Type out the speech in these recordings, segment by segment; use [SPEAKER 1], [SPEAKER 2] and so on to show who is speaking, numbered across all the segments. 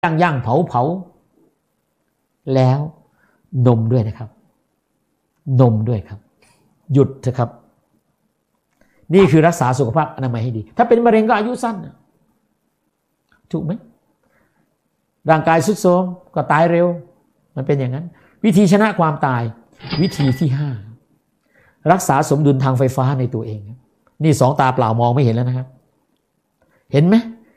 [SPEAKER 1] ย่างเผาแล้วนมด้วยนะครับนมด้วยครับหยุดเถอะครับนี่คือรักษาสุขภาพอนามัยให้ดีถ้าเป็นมะเร็งก็อายุสั้นถูกไหมร่างกายทรุดโทรมก็ตายเร็วมันเป็นอย่างนั้นวิธีชนะความตายวิธีที่5รักษาสมดุลทางไฟฟ้าในตัวเองนี่2ตาเปล่ามองไม่เห็นแล้วนะครับเห็นไหม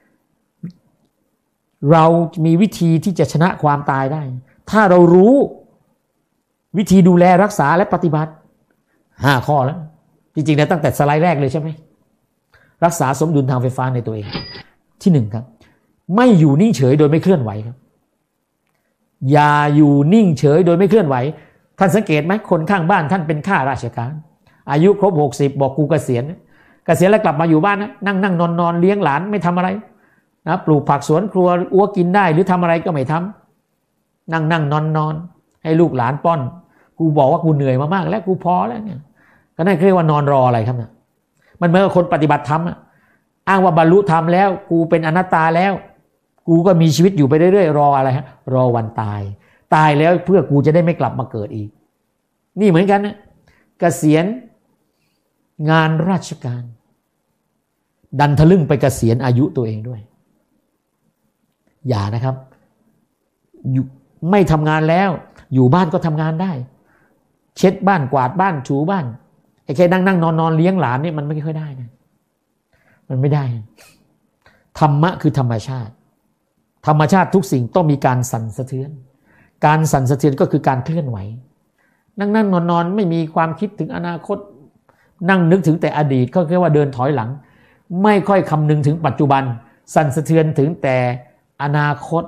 [SPEAKER 1] เรามีวิธีที่จะชนะความตายได้ถ้าเรารู้วิธีดูแลรักษาและปฏิบัติ5ข้อแล้วจริงๆนะตั้งแต่สไลด์แรกเลยใช่ไหมรักษาสมดุลทางไฟฟ้าในตัวเองที่1ครับไม่อยู่นิ่งเฉยโดยไม่เคลื่อนไหวครับอย่าอยู่นิ่งเฉยโดยไม่เคลื่อนไหวท่านสังเกตไหมคนข้างบ้านท่านเป็นข้าราชการอายุครบ60บอกกูเกษียณแล้วกลับมาอยู่บ้านนะนั่งนอนเลี้ยงหลานไม่ทำอะไรนะปลูกผักสวนครัวอ้วกกินได้หรือทำอะไรก็ไม่ทำนั่งนอนให้ลูกหลานป้อนกูบอกว่ากูเหนื่อยมามากแล้วกูพอแล้วเนี่ยก็นั่นเรียกว่านอนรออะไรครับเนี่ยมันเหมือนกับคนปฏิบัติธรรมอ้างว่าบรรลุธรรมแล้วกูเป็นอนัตตาแล้วกูก็มีชีวิตอยู่ไปเรื่อยๆรออะไรฮะรอวันตายแล้วเพื่อกูจะได้ไม่กลับมาเกิดอีกนี่เหมือนกันนะเกษียณงานราชการดันทะลึ่งไปเกษียณอายุตัวเองด้วยอย่านะครับอยู่ไม่ทำงานแล้วอยู่บ้านก็ทำงานได้เช็ดบ้านกวาดบ้านถูบ้านไอ้แค่นั่งนอนเลี้ยงหลานนี่มันไม่ค่อยได้นะมันไม่ได้ธรรมะคือธรรมชาติทุกสิ่งต้องมีการสั่นสะเทือนการสั่นสะเทือนก็คือการเคลื่อนไหวนั่งนอนไม่มีความคิดถึงอนาคตนั่งนึกถึงแต่อดีตก็แค่ว่าเดินถอยหลังไม่ค่อยคำนึงถึงปัจจุบันสั่นสะเทือนถึงแต่อนาคต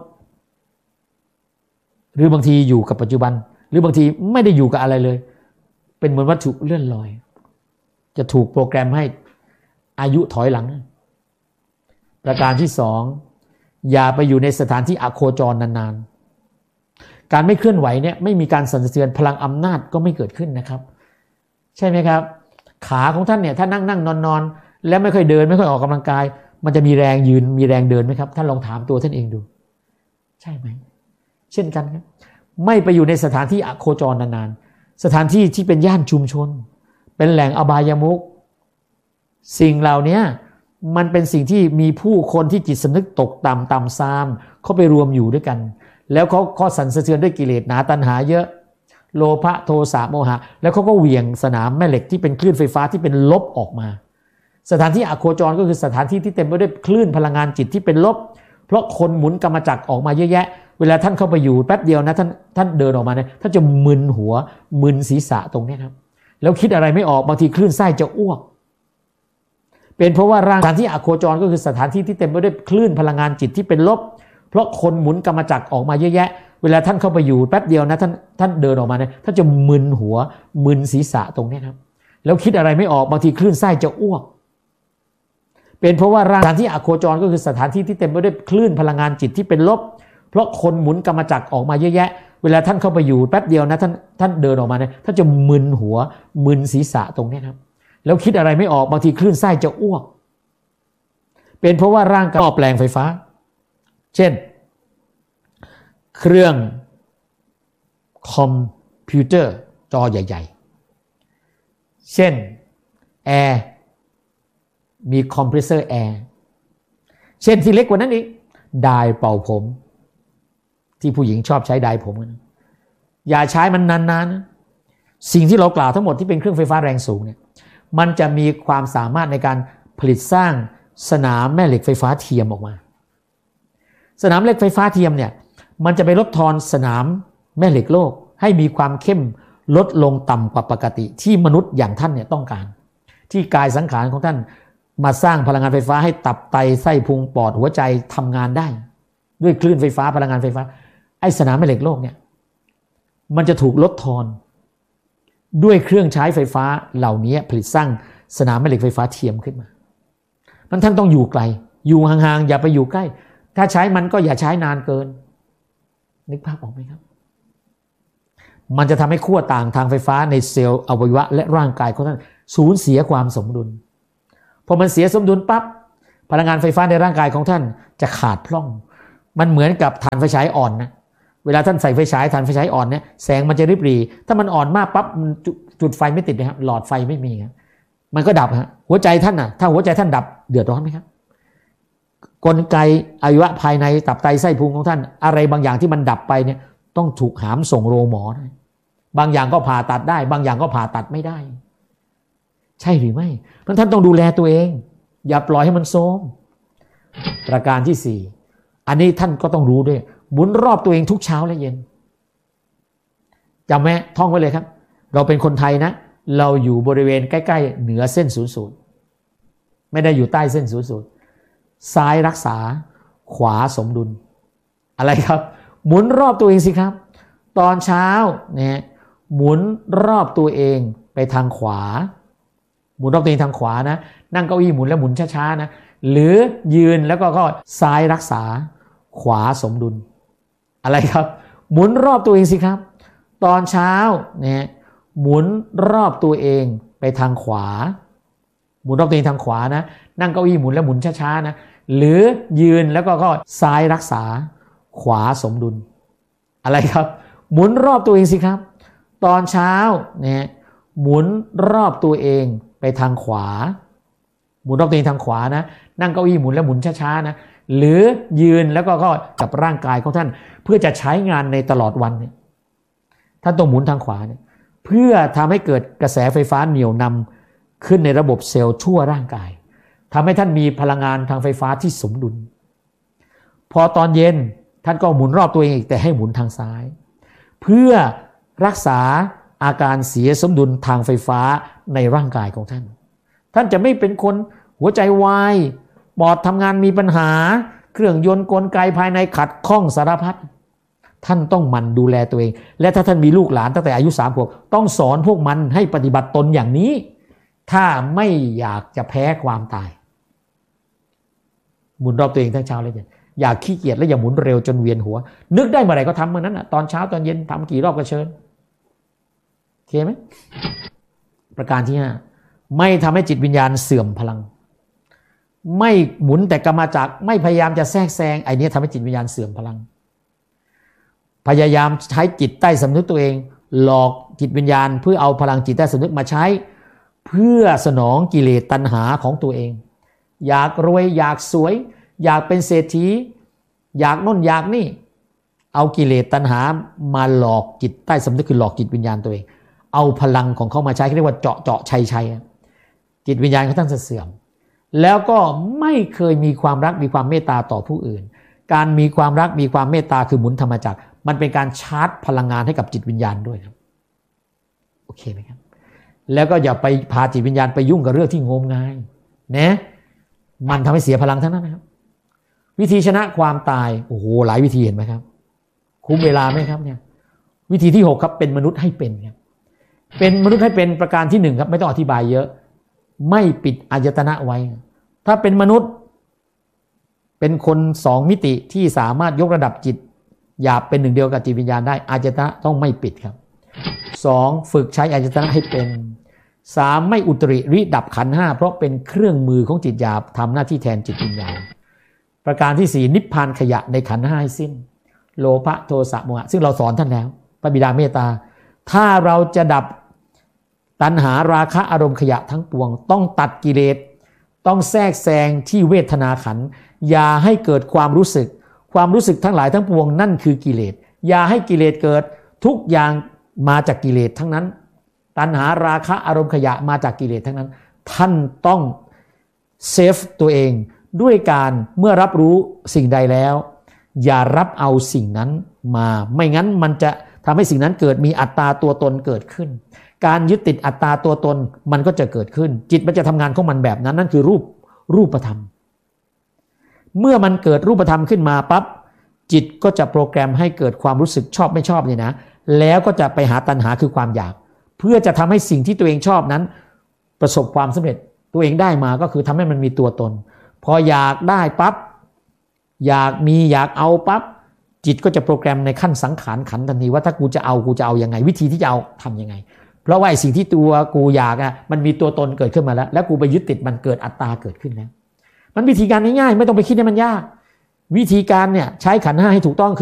[SPEAKER 1] หรือบางทีอยู่กับปัจจุบันหรือบางทีไม่ได้อยู่กับอะไรเลยเป็นเหมือนวัตถุเลื่อนลอยจะถูกโปรแกรมให้อายุถอยหลังประการที่2อย่าไปอยู่ในสถานที่อโคจรนานๆการไม่เคลื่อนไหวเนี่ยไม่มีการสั่นสะเทือนพลังอำนาจก็ไม่เกิดขึ้นนะครับใช่ไหมครับขาของท่านเนี่ยถ้านั่งนอนแล้วไม่ค่อยเดินไม่ค่อยออกกำลังกายมันจะมีแรงยืนมีแรงเดินไหมครับท่านลองถามตัวท่านเองดูใช่ไหมเช่นกันครับไม่ไปอยู่ในสถานที่อโคจรนานๆสถานที่ที่เป็นย่านชุมชนเป็นแหล่งอบายมุขสิ่งเหล่านี้มันเป็นสิ่งที่มีผู้คนที่จิตสำนึกตกต่ำซามเขาไปรวมอยู่ด้วยกันแล้วเขาสั่นสะเทือนด้วยกิเลสหนาตัณหาเยอะโลภะโทสะโมหะแล้วเขาก็เหวี่ยงสนามแม่เหล็กที่เป็นคลื่นไฟฟ้าที่เป็นลบออกมาสถานที่อโคจรก็คือสถานที่ที่เต็มไปด้วยคลื่นพลังงานจิตที่เป็นลบเพราะคนหมุนกรรมจักรออกมาเยอะแยะเวลาท่านเข้าไปอยู่แป๊บเดียวนะท่านเดินออกมาเนี่ยท่านจะมึนหัวมึนศีรษะตรงนี้ครับแล้วคิดอะไรไม่ออกบางทีคลื่นไส้จะอ้วกเป็นเพราะว่าสถานที่อโคจรก็คือสถานที่ที่เต็มไปด้วยคลื่นพลังงานจิตที่เป็นลบเพราะคนหมุนกรรมจักรออกมาเยอะแยะเวลาท่านเข้าไปอยู่แป๊บเดียวนะท่านเดินออกมาเนี่ยท่านจะมึนหัวมึนศีรษะตรงนี้ครับแล้วคิดอะไรไม่ออกบางทีคลื่นไส้จะอ้วกเป็นเพราะว่าสถานที่อโคจรก็คือสถานที่ที่เต็มไปด้วยคลื่นพลังงานจิตที่เป็นลบเพราะคนหมุนกรรมจักรออกมาเยอะแยะเวลาท่านเข้าไปอยู่แป๊บเดียวนะท่านเดินออกมาเนี่ยท่านจะมึนหัวมึนศีรษะตรงนี้ครับแล้วคิดอะไรไม่ออกบางทีคลื่นไส้จะอ้วกเป็นเพราะว่าร่างกายแปลงไฟฟ้าเช่นเครื่องคอมพิวเตอร์จอใหญ่ๆเช่นแอร์มีคอมเพรสเซอร์แอร์เช่นที่เล็กกว่านั้นอีกไดร์เป่าผมที่ผู้หญิงชอบใช้ไดร์ผมกันอย่าใช้มันนานๆนะสิ่งที่เรากล่าวทั้งหมดที่เป็นเครื่องไฟฟ้าแรงสูงเนี่ยมันจะมีความสามารถในการผลิตสร้างสนามแม่เหล็กไฟฟ้าเทียมออกมาสนามเหล็กไฟฟ้าเทียมเนี่ยมันจะไปลดทอนสนามแม่เหล็กโลกให้มีความเข้มลดลงต่ำกว่าปกติที่มนุษย์อย่างท่านเนี่ยต้องการที่กายสังขารของท่านมาสร้างพลังงานไฟฟ้าให้ตับไตไส้พุงปอดหัวใจทำงานได้ด้วยคลื่นไฟฟ้าพลังงานไฟฟ้าไอ้สนามแม่เหล็กโลกเนี่ยมันจะถูกลดทอนด้วยเครื่องใช้ไฟฟ้าเหล่านี้ผลิตสร้างสนามแม่เหล็กไฟฟ้าเทียมขึ้นมามันท่านต้องอยู่ไกลอยู่ห่างๆอย่าไปอยู่ใกล้ถ้าใช้มันก็อย่าใช้นานเกินนึกภาพออกไหมครับมันจะทำให้ขั้วต่างทางไฟฟ้าในเซลล์อวัยวะและร่างกายของท่านสูญเสียความสมดุลพอมันเสียสมดุลปั๊บพลังงานไฟฟ้าในร่างกายของท่านจะขาดพร่องมันเหมือนกับถ่านไฟฉายอ่อนนะเวลาท่านใส่ไฟฉายถ่านไฟฉายอ่อนเนี่ยแสงมันจะริบหรี่ถ้ามันอ่อนมากปั๊บจุดไฟไม่ติดเลยครับหลอดไฟไม่มีครับมันก็ดับฮะหัวใจท่านน่ะถ้าหัวใจท่านดับเดือดร้อนไหมครับกลไกอวัยวะภายในตับไตไส้พุงของท่านอะไรบางอย่างที่มันดับไปเนี่ยต้องถูกหามส่งโรงหมอได้บางอย่างก็ผ่าตัดได้บางอย่างก็ผ่าตัดไม่ได้ใช่หรือไม่เพราะท่านต้องดูแลตัวเองอย่าปล่อยให้มันโทรมประการที่สี่อันนี้ท่านก็ต้องรู้ด้วยหมุนรอบตัวเองทุกเช้าและเย็นจำไหมท่องไว้เลยครับเราเป็นคนไทยนะเราอยู่บริเวณใกล้ๆเหนือเส้นศูนย์สูตรไม่ได้อยู่ใต้เส้นศูนย์สูตรซ้ายรักษาขวาสมดุลอะไรครับหมุนรอบตัวเองสิครับตอนเช้าเนี่ยหมุนรอบตัวเองไปทางขวาหมุนรอบตัวเองทางขวานะนั่งเก้าอี้หมุนแล้วหมุนช้าๆนะหรือยืนแล้วก็ซ้ายรักษาขวาสมดุลอะไรครับหมุนรอบตัวเองสิครับตอนเช้าเนี่ยหมุนรอบตัวเองไปทางขวาหมุนรอบตัวเองทางขวานะนั่งเก้าอี้หมุนแล้วหมุนช้าๆนะหรือยืนแล้วก็ซ้ายรักษาขวาสมดุลอะไรครับหมุนรอบตัวเองสิครับตอนเช้าเนี่ยหมุนรอบตัวเองไปทางขวาหมุนรอบตัวเองทางขวานะนั่งเก้าอี้หมุนแล้วหมุนช้าๆนะหรือยืนแล้วก็กับร่างกายของท่านเพื่อจะใช้งานในตลอดวันเนี่ยท่านต้องหมุนทางขวาเนี่ยเพื่อทำให้เกิดกระแสไฟฟ้าเหนี่ยวนำขึ้นในระบบเซลล์ทั่วร่างกายทำให้ท่านมีพลังงานทางไฟฟ้าที่สมดุลพอตอนเย็นท่านก็หมุนรอบตัวเองอีกแต่ให้หมุนทางซ้ายเพื่อรักษาอาการเสียสมดุลทางไฟฟ้าในร่างกายของท่านท่านจะไม่เป็นคนหัวใจวายปอดทำงานมีปัญหาเครื่องยนต์กลไกภายในขัดข้องสารพัดท่านต้องหมั่นดูแลตัวเองและถ้าท่านมีลูกหลานตั้งแต่อายุ3 ขวบต้องสอนพวกมันให้ปฏิบัติตนอย่างนี้ถ้าไม่อยากจะแพ้ความตายหมุนรอบตัวเองทั้งเช้าและเย็นอย่าขี้เกียจและอย่าหมุนเร็วจนเวียนหัวนึกได้เมื่อไหร่ก็ทำเมื่อนั้นตอนเช้าตอนเย็นทำกี่รอบก็เชิญโอเคไหมประการที่5ไม่ทำให้จิตวิญญาณเสื่อมพลังไม่หมุนแต่กรรมจักรไม่พยายามจะแทรกแซงไอ้นี้ทำให้จิตวิญญาณเสื่อมพลังพยายามใช้จิตใต้สำนึกตัวเองหลอกจิตวิญญาณเพื่อเอาพลังจิตใต้สำนึกมาใช้เพื่อสนองกิเลสตัณหาของตัวเองอยากรวยอยากสวยอยากเป็นเศรษฐีอยากโน่นอยากนี่เอากิเลสตัณหามาหลอกจิตใต้สำนึกคือหลอกจิตวิญญาณตัวเองเอาพลังของเขามาใช้เรียกว่าเจาะชัยจิตวิญญาณเขาตั้งเสื่อมแล้วก็ไม่เคยมีความรักมีความเมตตาต่อผู้อื่นการมีความรักมีความเมตตาคือหมุนธรรมจักรมันเป็นการชาร์จพลังงานให้กับจิตวิญญาณด้วยครับโอเคไหมครับแล้วก็อย่าไปพาจิตวิญญาณไปยุ่งกับเรื่องที่งมงายนะมันทำให้เสียพลังทั้งนั้นนะครับวิธีชนะความตายโอ้โหหลายวิธีเห็นไหมครับคุ้มเวลาไหมครับเนี่ยวิธีที่6ครับเป็นมนุษย์ให้เป็นครับเป็นมนุษย์ให้เป็นประการที่1ครับไม่ต้องอธิบายเยอะไม่ปิดอายตนะไว้ถ้าเป็นมนุษย์เป็นคน2 มิติที่สามารถยกระดับจิตหยาบเป็นหนึ่งเดียวกับจิตวิญญาณได้อายตนะต้องไม่ปิดครับ2ฝึกใช้อายตนะให้เป็น3ไม่อุตริดับขันธ์5เพราะเป็นเครื่องมือของจิตหยาบทำหน้าที่แทนจิตวิญญาณประการที่4นิพพานขยะในขันธ์5ให้สิ้นโลภะโทสะโมหะซึ่งเราสอนท่านแล้วพระบิดาเมตตาถ้าเราจะดับตัณหาราคะอารมณ์ขยะทั้งปวงต้องตัดกิเลสต้องแทรกแซงที่เวทนาขันธ์อย่าให้เกิดความรู้สึกทั้งหลายทั้งปวงนั่นคือกิเลสอย่าให้กิเลสเกิดทุกอย่างมาจากกิเลสทั้งนั้นตัณหาราคะอารมณ์ขยะมาจากกิเลสทั้งนั้นท่านต้องเซฟตัวเองด้วยการเมื่อรับรู้สิ่งใดแล้วอย่ารับเอาสิ่งนั้นมาไม่งั้นมันจะทำให้สิ่งนั้นเกิดมีอัตตาตัวตนเกิดขึ้นการยึดติดอัตตาตัวตนมันก็จะเกิดขึ้นจิตมันจะทำงานของมันแบบนั้นนั่นคือรูปธรรมเมื่อมันเกิดรูปธรรมขึ้นมาปั๊บจิตก็จะโปรแกรมให้เกิดความรู้สึกชอบไม่ชอบเนี่ยนะแล้วก็จะไปหาตัณหาคือความอยากเพื่อจะทำให้สิ่งที่ตัวเองชอบนั้นประสบความสำเร็จตัวเองได้มาก็คือทำให้มันมีตัวตนพออยากได้ปั๊บอยากมีอยากเอาปั๊บจิตก็จะโปรแกรมในขั้นสังขารขันธ์ทันทีว่าถ้ากูจะเอายังไงวิธีที่จะเอาทำยังไงเพราะว่าสิ่งที่ตัวกูอยากมันมีตัวตนเกิดขึ้นมาแล้วกูไปยึดติดมันเกิดอัตตาเกิดขึ้นแล้วมันวิธีการง่ายๆไม่ต้องไปคิดให้มันยากวิธีการเนี่ยใช้ขันธ์ห้าให้ถูกต้อง